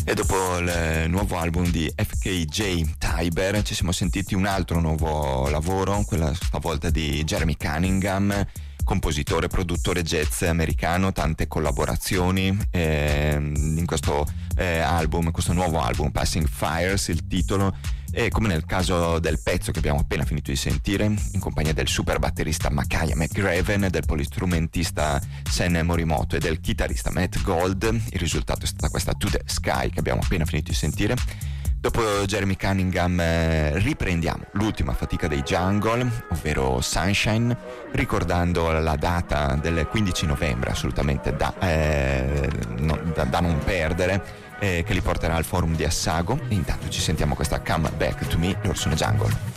E dopo il nuovo album di FKJ Tiber ci siamo sentiti un altro nuovo lavoro, quella stavolta di Jeremy Cunningham, compositore, produttore jazz americano, tante collaborazioni in questo album, questo nuovo album, Passing Fires, il titolo. E come nel caso del pezzo che abbiamo appena finito di sentire, in compagnia del super batterista Makaya McGraven, del polistrumentista Sen Morimoto e del chitarrista Matt Gold, il risultato è stata questa To The Sky che abbiamo appena finito di sentire. Dopo Jeremy Cunningham riprendiamo l'ultima fatica dei Jungle, ovvero Sunshine, ricordando la data del 15 novembre, assolutamente da non perdere, che li porterà al forum di Assago. E intanto ci sentiamo questa Come Back to Me, loro sono Jungle.